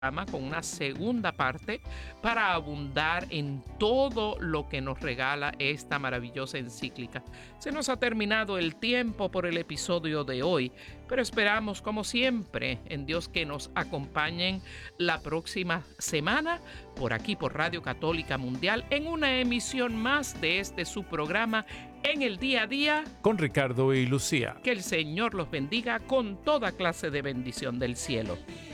con una segunda parte para abundar en todo lo que nos regala esta maravillosa encíclica. Se nos ha terminado el tiempo por el episodio de hoy, pero esperamos, como siempre, en Dios que nos acompañen la próxima semana por aquí, por Radio Católica Mundial, en una emisión más de este su programa En el Día a Día con Ricardo y Lucía. Que el Señor los bendiga con toda clase de bendición del cielo.